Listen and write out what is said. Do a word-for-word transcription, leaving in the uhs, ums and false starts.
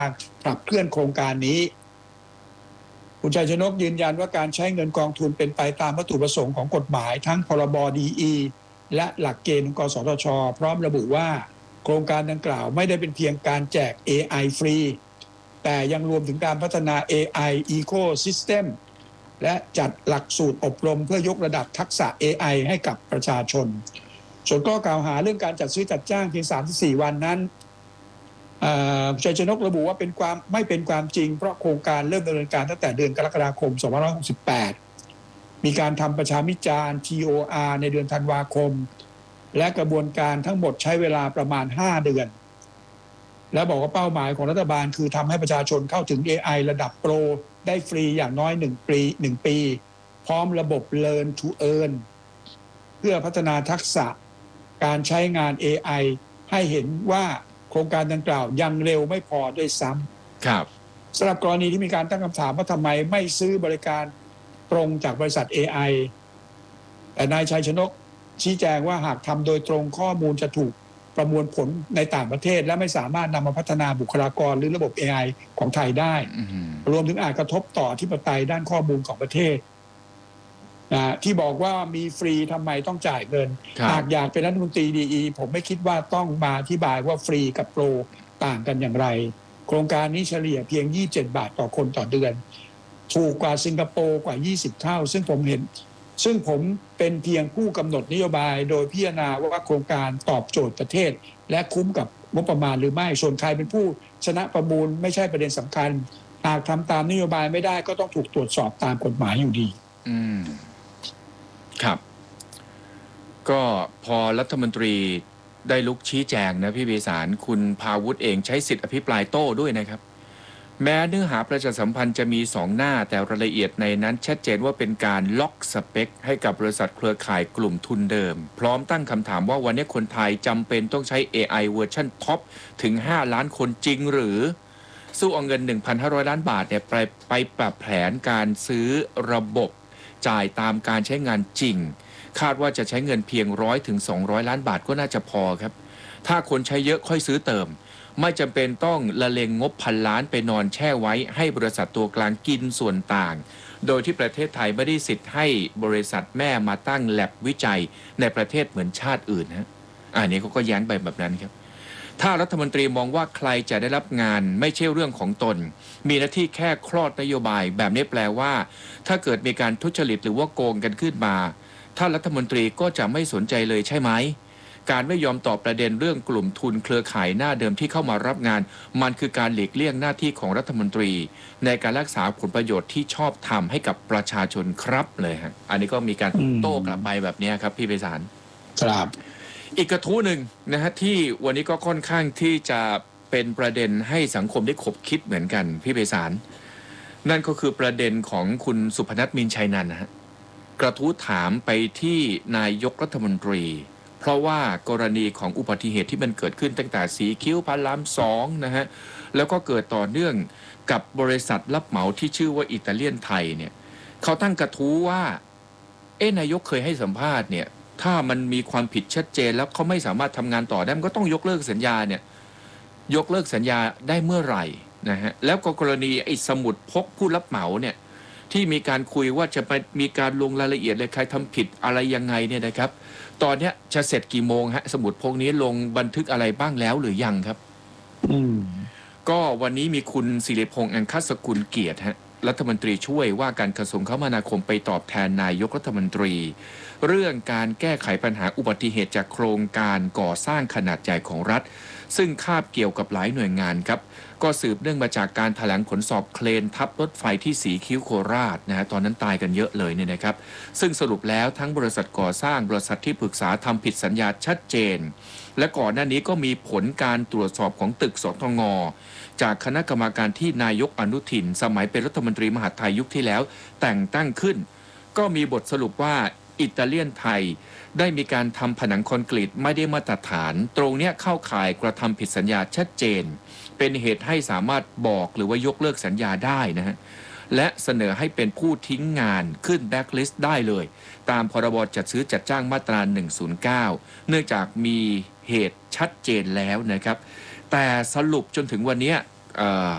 ขับเคลื่อนโครงการนี้คุณชัยชนกยืนยันว่าการใช้เงินกองทุนเป็นไปตามวัตถุประสงค์ของกฎหมายทั้งพรบ ดี อี และหลักเกณฑ์ของกสทช.พร้อมระบุว่าโครงการดังกล่าวไม่ได้เป็นเพียงการแจก เอ ไอ ฟรีแต่ยังรวมถึงการพัฒนา เอ ไอ Ecosystem และจัดหลักสูตรอบรมเพื่อยกระดับทักษะ เอ ไอ ให้กับประชาชนส่วนข้อกล่าวหาเรื่องการจัดซื้อจัดจ้างเพียง สามถึงสี่ วันนั้นชัยชนกระบุว่าเป็นความไม่เป็นความจริงเพราะโครงการเริ่มดำเนินการตั้งแต่เดือนกรกฎาคม สองพันห้าร้อยหกสิบแปด มีการทำประชาพิจารณ์ ที โอ อาร์ ในเดือนธันวาคมและกระบวนการทั้งหมดใช้เวลาประมาณห้าเดือนและบอกว่าเป้าหมายของรัฐบาลคือทำให้ประชาชนเข้าถึง เอ ไอ ระดับโปรได้ฟรีอย่างน้อยหนึ่งปีหนึ่งปีพร้อมระบบ Learn to Earn เพื่อพัฒนาทักษะการใช้งาน เอ ไอ ให้เห็นว่าโครงการดังกล่าวยังเร็วไม่พอด้วยซ้ำครับสำหรับกรณีที่มีการตั้งคำถามว่าทำไมไม่ซื้อบริการตรงจากบริษัท เอ ไอ แต่นายชัยชนกชี้แจงว่าหากทำโดยตรงข้อมูลจะถูกประมวลผลในต่างประเทศและไม่สามารถนำมาพัฒนาบุคลากรหรือระบบ เอ ไอ ของไทยได้รวมถึงอาจกระทบต่ออธิปไตยด้านข้อมูลของประเทศที่บอกว่ามีฟรีทำไมต้องจ่ายเงินหากอยากเป็นรัฐมนตรีดี อี ผมไม่คิดว่าต้องมาอธิบายว่าฟรีกับโปรต่างกันอย่างไรโครงการนี้เฉลี่ยเพียงยี่สิบเจ็ดบาทต่อคนต่อเดือนถูกกว่าสิงคโปร์กว่ายี่สิบเท่าซึ่งผมเห็นซึ่งผมเป็นเพียงผู้กำหนดนโยบายโดยพิจารณาว่าโครงการตอบโจทย์ประเทศและคุ้มกับงบประมาณหรือไม่ส่วนใครเป็นผู้ชนะประมูลไม่ใช่ประเด็นสำคัญหากทำตามนโยบายไม่ได้ก็ต้องถูกตรวจสอบตามกฎหมายอยู่ดีอืมครับก็พอรัฐมนตรีได้ลุกชี้แจงนะพี่เบสารคุณภาวุฒิเองใช้สิทธิอภิปรายโต้ด้วยนะครับแม้เนื้อหาประชาสัมพันธ์จะมีสองหน้าแต่รายละเอียดในนั้นชัดเจนว่าเป็นการล็อกสเปคให้กับบริษัทเครือข่ายกลุ่มทุนเดิมพร้อมตั้งคำถามว่าวันนี้คนไทยจำเป็นต้องใช้ เอ ไอ เวอร์ชันท็อปถึงห้าล้านคนจริงหรือสู้เอาเงิน หนึ่งพันห้าร้อย ล้านบาทเนี่ยไปไปปรับแผนการซื้อระบบจ่ายตามการใช้งานจริงคาดว่าจะใช้เงินเพียงร้อยถึงสองร้อยล้านบาทก็น่าจะพอครับถ้าคนใช้เยอะค่อยซื้อเติมไม่จำเป็นต้องละเลงงบพันล้านไปนอนแช่ไว้ให้บริษัทตัวกลางกินส่วนต่างโดยที่ประเทศไทยไม่ได้สิทธิ์ให้บริษัทแม่มาตั้งแลบวิจัยในประเทศเหมือนชาติอื่นฮะอันนี้เขาก็แย้งไปแบบนั้นครับถ้ารัฐมนตรีมองว่าใครจะได้รับงานไม่ใช่เรื่องของตนมีหน้าที่แค่คลอดนโยบายแบบนี้แปลว่าถ้าเกิดมีการทุจริตหรือว่าโกงกันขึ้นมาท่านรัฐมนตรีก็จะไม่สนใจเลยใช่ไหมการไม่ยอมตอบประเด็นเรื่องกลุ่มทุนเครือข่ายหน้าเดิมที่เข้ามารับงานมันคือการหลีกเลี่ยงหน้าที่ของรัฐมนตรีในการรักษาผลประโยชน์ที่ชอบทำให้กับประชาชนครับเลยฮะอันนี้ก็มีการโต้กลับไปแบบนี้ครับพี่ไพศาลครับอีกกระทู้หนึ่งนะฮะที่วันนี้ก็ค่อนข้างที่จะเป็นประเด็นให้สังคมได้ขบคิดเหมือนกันพี่ไพศาลนั่นก็คือประเด็นของคุณสุพนัท มีนชัยนันท์นะฮะกระทู้ถามไปที่นายกรัฐมนตรีเพราะว่ากรณีของอุบัติเหตุที่มันเกิดขึ้นตั้งแต่สีคิ้วพระรามสองนะฮะแล้วก็เกิดต่อเนื่องกับบริษัทรับเหมาที่ชื่อว่าอิตาเลียนไทยเนี่ยเขาตั้งกระทู้ว่าเอ๊ะนายกเคยให้สัมภาษณ์เนี่ยถ้ามันมีความผิดชัดเจนแล้วเขาไม่สามารถทำงานต่อได้มันก็ต้องยกเลิกสัญญาเนี่ยยกเลิกสัญญาได้เมื่อไหร่นะฮะแล้วก็กรณีไอ้สมุดพกผู้รับเหมาเนี่ยที่มีการคุยว่าจะไปมีการลงรายละเอียดเลยใครทำผิดอะไรยังไงเนี่ยนะครับตอนนี้จะเสร็จกี่โมงฮะสมุดพกนี้ลงบันทึกอะไรบ้างแล้วหรือยังครับอืมก็วันนี้มีคุณศิริพงษ์อังคสกุลเกียรติฮะรัฐมนตรีช่วยว่าการกระทรวงคมนาคมไปตอบแทนนายกรัฐมนตรีเรื่องการแก้ไขปัญหาอุบัติเหตุจากโครงการก่อสร้างขนาดใหญ่ของรัฐซึ่งคาบเกี่ยวกับหลายหน่วยงานครับก็สืบเนื่องมาจากการแถลงผลสอบเคลนทับรถไฟที่สีคิ้วโคราชนะฮะตอนนั้นตายกันเยอะเลยเนี่ยนะครับซึ่งสรุปแล้วทั้งบริษัทก่อสร้างบริษัทที่ปรึกษาทำผิดสัญญาชัดเจนและก่อนหน้านี้ก็มีผลการตรวจสอบของตึกสตง.จากคณะกรรมการที่นายกอนุทินสมัยเป็นรัฐมนตรีมหาดไทยยุคที่แล้วแต่งตั้งขึ้นก็มีบทสรุปว่าอิตาเลียนไทยได้มีการทำผนังคอนกรีตไม่ได้มาตรฐานตรงนี้เข้าข่ายกระทำผิดสัญญาชัดเจนเป็นเหตุให้สามารถบอกหรือว่ายกเลิกสัญญาได้นะฮะและเสนอให้เป็นผู้ทิ้งงานขึ้นแบ็คลิสต์ได้เลยตามพรบจัดซื้อจัดจ้างมาตราหนึ่งศูนย์เก้าเนื่องจากมีเหตุชัดเจนแล้วนะครับแต่สรุปจนถึงวันนี้